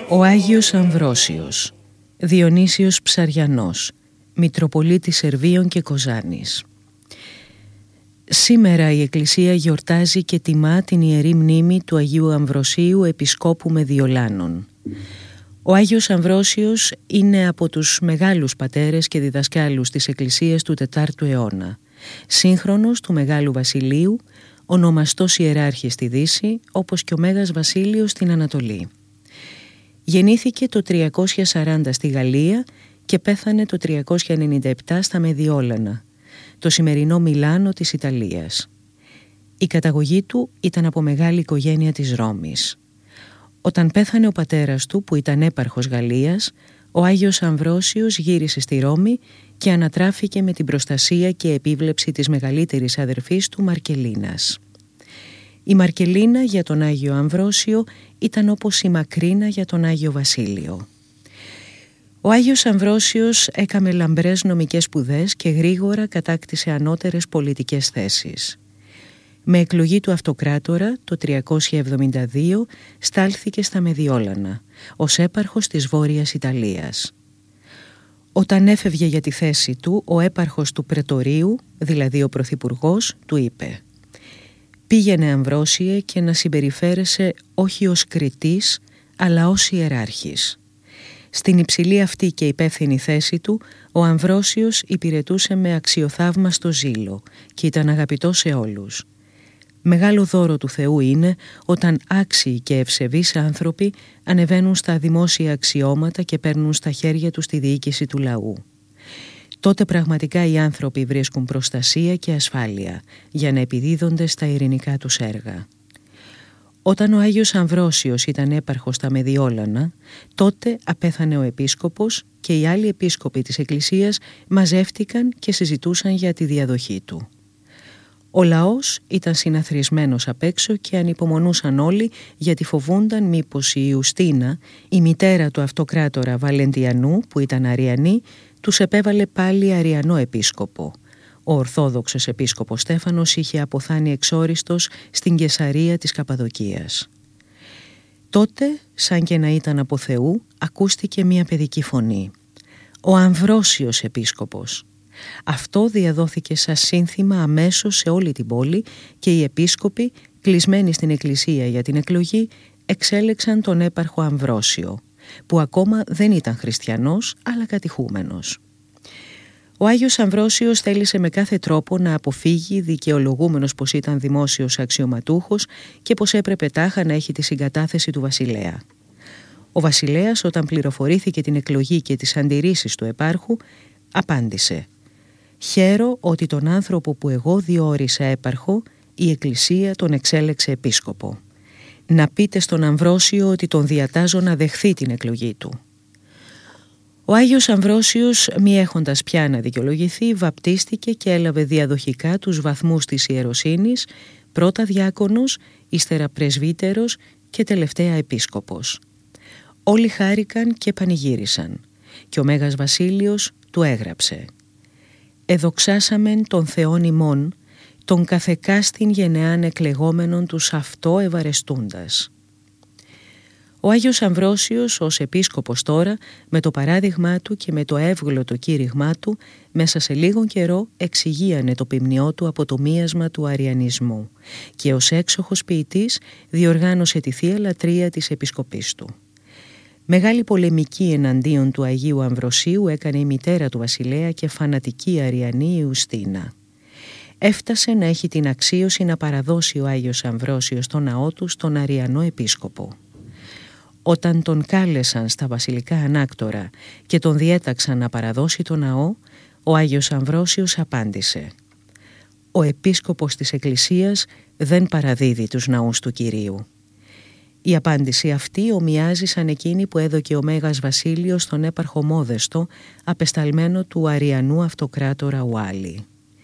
Ο Άγιος Αμβρόσιος, Διονύσιος Ψαριανός, Μητροπολίτης Σερβίων και Κοζάνης. Σήμερα η Εκκλησία γιορτάζει και τιμά την ιερή μνήμη του Αγίου Αμβροσίου, Επισκόπου Μεδιολάνων. Ο Άγιος Αμβρόσιος είναι από τους μεγάλους πατέρες και διδασκάλους της Εκκλησίας του 4ου αιώνα, σύγχρονος του Μεγάλου Βασιλείου, ονομαστός ιεράρχης στη Δύση, όπως και ο Μέγας Βασίλειος στην Ανατολή. Γεννήθηκε το 340 στη Γαλλία και πέθανε το 397 στα Μεδιόλανα, το σημερινό Μιλάνο της Ιταλίας. Η καταγωγή του ήταν από μεγάλη οικογένεια της Ρώμης. Όταν πέθανε ο πατέρας του, που ήταν έπαρχος Γαλλίας, ο Άγιος Αμβρόσιος γύρισε στη Ρώμη και ανατράφηκε με την προστασία και επίβλεψη της μεγαλύτερης αδερφής του, Μαρκελίνας. Η Μαρκελίνα για τον Άγιο Αμβρόσιο ήταν όπως η Μακρίνα για τον Άγιο Βασίλειο. Ο Άγιος Αμβρόσιος έκαμε λαμπρές νομικές σπουδές και γρήγορα κατάκτησε ανώτερες πολιτικές θέσεις. Με εκλογή του αυτοκράτορα το 372 στάλθηκε στα Μεδιόλανα, ως έπαρχος της Βόρειας Ιταλίας. Όταν έφευγε για τη θέση του, ο έπαρχος του Πρετορίου, δηλαδή ο πρωθυπουργός, του είπε: «Πήγαινε, Αμβρόσιε, και να συμπεριφέρεσαι όχι ως κριτής, αλλά ως ιεράρχης». Στην υψηλή αυτή και υπεύθυνη θέση του, ο Αμβρόσιος υπηρετούσε με αξιοθαύμαστο ζήλο και ήταν αγαπητός σε όλους. Μεγάλο δώρο του Θεού είναι όταν άξιοι και ευσεβείς άνθρωποι ανεβαίνουν στα δημόσια αξιώματα και παίρνουν στα χέρια τους τη διοίκηση του λαού. Τότε πραγματικά οι άνθρωποι βρίσκουν προστασία και ασφάλεια για να επιδίδονται στα ειρηνικά τους έργα. Όταν ο Άγιος Αμβρόσιος ήταν έπαρχος στα Μεδιόλανα, τότε απέθανε ο επίσκοπος και οι άλλοι επίσκοποι της Εκκλησίας μαζεύτηκαν και συζητούσαν για τη διαδοχή του. Ο λαός ήταν συναθροισμένος απ' έξω και ανυπομονούσαν όλοι, γιατί φοβούνταν μήπως η Ιουστίνα, η μητέρα του αυτοκράτορα Βαλεντιανού, που ήταν Αριανή, τους επέβαλε πάλι Αριανό επίσκοπο. Ο Ορθόδοξος επίσκοπος Στέφανος είχε αποθάνει εξόριστος στην Καισαρία της Καπαδοκίας. Τότε, σαν και να ήταν από Θεού, ακούστηκε μια παιδική φωνή: «Ο Αμβρόσιος επίσκοπος». Αυτό διαδόθηκε σαν σύνθημα αμέσως σε όλη την πόλη και οι επίσκοποι, κλεισμένοι στην εκκλησία για την εκλογή, εξέλεξαν τον έπαρχο Αμβρόσιο, που ακόμα δεν ήταν χριστιανός αλλά κατηχούμενος. Ο Άγιος Αμβρόσιος θέλησε με κάθε τρόπο να αποφύγει, δικαιολογούμενος πως ήταν δημόσιος αξιωματούχος και πως έπρεπε τάχα να έχει τη συγκατάθεση του βασιλέα. Ο βασιλέας, όταν πληροφορήθηκε την εκλογή και τις αντιρρήσεις του επάρχου, απάντησε: «Χαίρω ότι τον άνθρωπο που εγώ διόρισα έπαρχο, η Εκκλησία τον εξέλεξε επίσκοπο. Να πείτε στον Αμβρόσιο ότι τον διατάζω να δεχθεί την εκλογή του». Ο Άγιος Αμβρόσιος, μη έχοντας πια να δικαιολογηθεί, βαπτίστηκε και έλαβε διαδοχικά τους βαθμούς της ιεροσύνης, πρώτα διάκονος, ύστερα πρεσβύτερος και τελευταία επίσκοπος. Όλοι χάρηκαν και πανηγύρισαν και ο Μέγας Βασίλειος του έγραψε: «Εδοξάσαμεν τον Θεόν ημών, τον καθεκάστην γενεάν εκλεγόμενον τους αυτό ευαρεστούντας». Ο Άγιος Αμβρόσιος ως επίσκοπος τώρα, με το παράδειγμά του και με το εύγλωτο κήρυγμά του, μέσα σε λίγο καιρό εξηγίανε το ποιμνιό του από το μίασμα του αριανισμού και ως έξοχος ποιητής διοργάνωσε τη Θεία Λατρεία της επισκοπής του. Μεγάλη πολεμική εναντίον του Αγίου Αμβροσίου έκανε η μητέρα του βασιλέα και φανατική Αριανή Ιουστίνα. Έφτασε να έχει την αξίωση να παραδώσει ο Άγιος Αμβρόσιος στο ναό του στον Αριανό επίσκοπο. Όταν τον κάλεσαν στα βασιλικά ανάκτορα και τον διέταξαν να παραδώσει το ναό, ο Άγιος Αμβρόσιος απάντησε: «Ο επίσκοπος της Εκκλησίας δεν παραδίδει τους ναούς του Κυρίου». Η απάντηση αυτή ομοιάζει σαν εκείνη που έδωκε ο Μέγας Βασίλειος στον έπαρχο Μόδεστο, απεσταλμένο του Αριανού αυτοκράτορα Ουάλι.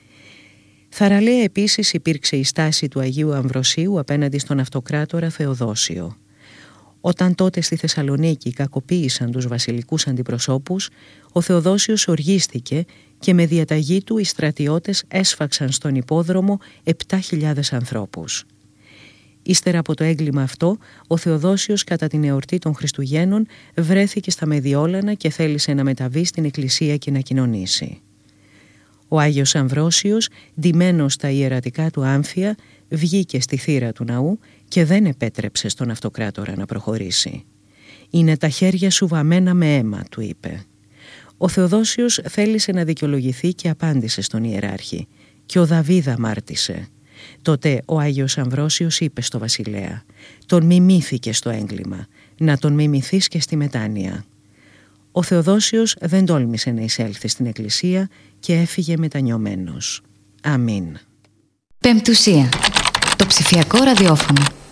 Θαραλέα επίσης υπήρξε η στάση του Αγίου Αμβροσίου απέναντι στον αυτοκράτορα Θεοδόσιο. Όταν τότε στη Θεσσαλονίκη κακοποίησαν τους βασιλικούς αντιπροσώπους, ο Θεοδόσιος οργίστηκε και με διαταγή του οι στρατιώτες έσφαξαν στον υπόδρομο 7.000 ανθρώπους. Ύστερα από το έγκλημα αυτό, ο Θεοδόσιος κατά την εορτή των Χριστουγέννων βρέθηκε στα Μεδιόλανα και θέλησε να μεταβεί στην εκκλησία και να κοινωνήσει. Ο Άγιος Αμβρόσιος, ντυμένος στα ιερατικά του άμφια, βγήκε στη θύρα του ναού και δεν επέτρεψε στον αυτοκράτορα να προχωρήσει. «Είναι τα χέρια σου βαμμένα με αίμα», του είπε. Ο Θεοδόσιος θέλησε να δικαιολογηθεί και απάντησε στον ιεράρχη. «Και ο Δαβίδ αμάρτησε». Τότε ο Άγιος Αμβρόσιος είπε στο βασιλέα: «Τον μιμήθηκε στο έγκλημα, να τον μιμηθείς και στη μετάνοια». Ο Θεοδόσιος δεν τόλμησε να εισέλθει στην εκκλησία και έφυγε μετανιωμένος. Αμήν. Πεμπτουσία. Το ψηφιακό ραδιόφωνο.